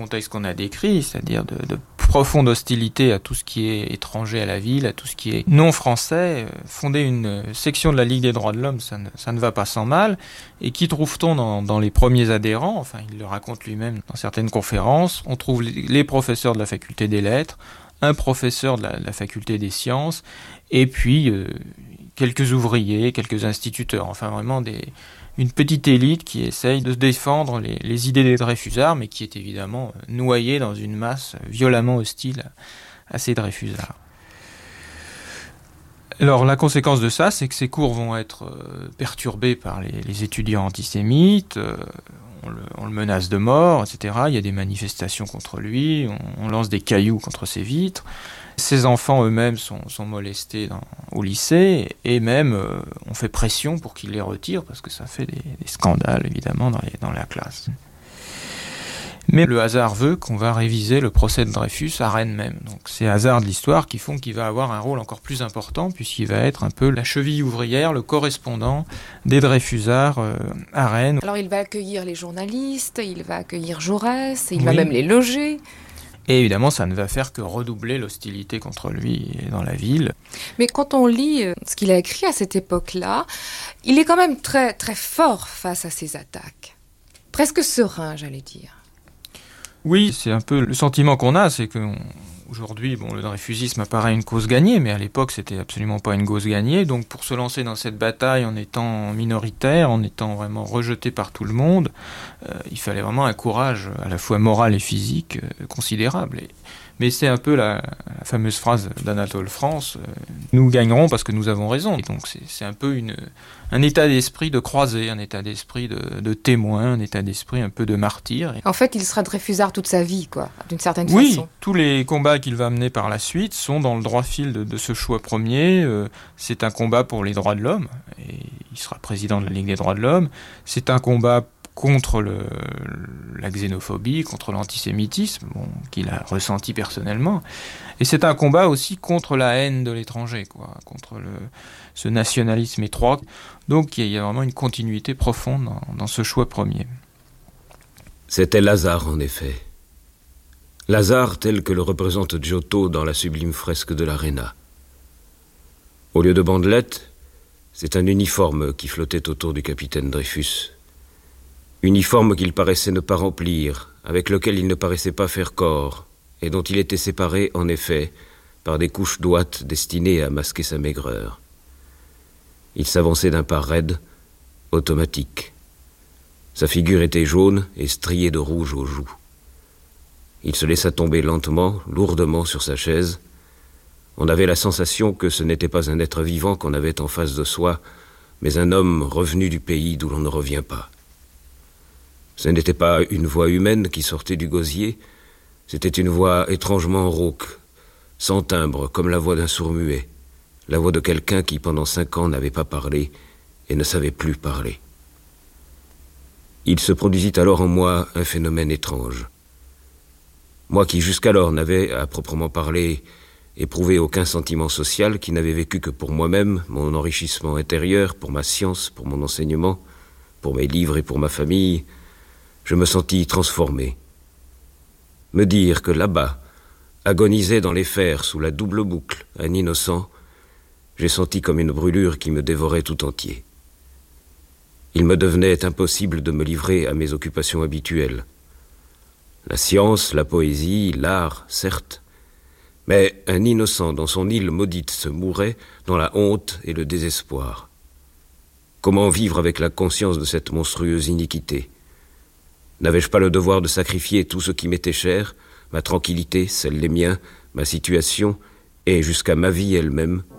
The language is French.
contexte qu'on a décrit, c'est-à-dire de profonde hostilité à tout ce qui est étranger à la ville, à tout ce qui est non français, fonder une section de la Ligue des droits de l'homme, ça ne va pas sans mal. Et qui trouve-t-on dans les premiers adhérents? Enfin, il le raconte lui-même dans certaines conférences. On trouve les professeurs de la faculté des lettres, un professeur de la faculté des sciences, et puis quelques ouvriers, quelques instituteurs, enfin vraiment une petite élite qui essaye de défendre les idées des Dreyfusards, mais qui est évidemment noyée dans une masse violemment hostile à ces Dreyfusards. Alors la conséquence de ça, c'est que ces cours vont être perturbés par les étudiants antisémites, on le menace de mort, etc. Il y a des manifestations contre lui, on lance des cailloux contre ses vitres. Ses enfants eux-mêmes sont molestés au lycée, et même on fait pression pour qu'ils les retirent, parce que ça fait des scandales, évidemment, dans la classe. Mais le hasard veut qu'on va réviser le procès de Dreyfus à Rennes même. Donc c'est hasard de l'histoire qui font qu'il va avoir un rôle encore plus important, puisqu'il va être un peu la cheville ouvrière, le correspondant des Dreyfusards à Rennes. Alors il va accueillir les journalistes, il va accueillir Jaurès, il va même les loger. Et évidemment, ça ne va faire que redoubler l'hostilité contre lui dans la ville. Mais quand on lit ce qu'il a écrit à cette époque-là, il est quand même très, très fort face à ces attaques. Presque serein, j'allais dire. Oui, c'est un peu le sentiment qu'on a, c'est qu'aujourd'hui, le dreyfusisme apparaît une cause gagnée, mais à l'époque, c'était absolument pas une cause gagnée. Donc, pour se lancer dans cette bataille en étant minoritaire, en étant vraiment rejeté par tout le monde, il fallait vraiment un courage à la fois moral et physique considérable. Mais c'est un peu la fameuse phrase d'Anatole France, nous gagnerons parce que nous avons raison. Et donc c'est un peu un état d'esprit de croisé, un état d'esprit de témoin, un état d'esprit un peu de martyr. En fait, il sera Dreyfusard toute sa vie, quoi, d'une certaine façon. Oui, tous les combats qu'il va mener par la suite sont dans le droit fil de ce choix premier. C'est un combat pour les droits de l'homme, et il sera président de la Ligue des droits de l'homme. C'est un combat contre la xénophobie, contre l'antisémitisme, qu'il a ressenti personnellement. Et c'est un combat aussi contre la haine de l'étranger, contre ce nationalisme étroit. Donc il y a vraiment une continuité profonde dans ce choix premier. C'était Lazare, en effet. Lazare tel que le représente Giotto dans la sublime fresque de l'Arena. Au lieu de bandelettes, c'est un uniforme qui flottait autour du capitaine Dreyfus. Uniforme qu'il paraissait ne pas remplir, avec lequel il ne paraissait pas faire corps, et dont il était séparé, en effet, par des couches d'ouate destinées à masquer sa maigreur. Il s'avançait d'un pas raide, automatique. Sa figure était jaune et striée de rouge aux joues. Il se laissa tomber lentement, lourdement sur sa chaise. On avait la sensation que ce n'était pas un être vivant qu'on avait en face de soi, mais un homme revenu du pays d'où l'on ne revient pas. Ce n'était pas une voix humaine qui sortait du gosier, c'était une voix étrangement rauque, sans timbre, comme la voix d'un sourd-muet, la voix de quelqu'un qui pendant 5 ans n'avait pas parlé et ne savait plus parler. Il se produisit alors en moi un phénomène étrange. Moi qui jusqu'alors n'avais, à proprement parler, éprouvé aucun sentiment social, qui n'avais vécu que pour moi-même, mon enrichissement intérieur, pour ma science, pour mon enseignement, pour mes livres et pour ma famille, je me sentis transformé. Me dire que là-bas, agonisait dans les fers sous la double boucle, un innocent, j'ai senti comme une brûlure qui me dévorait tout entier. Il me devenait impossible de me livrer à mes occupations habituelles. La science, la poésie, l'art, certes, mais un innocent dans son île maudite se mourait dans la honte et le désespoir. Comment vivre avec la conscience de cette monstrueuse iniquité ? N'avais-je pas le devoir de sacrifier tout ce qui m'était cher, ma tranquillité, celle des miens, ma situation, et jusqu'à ma vie elle-même,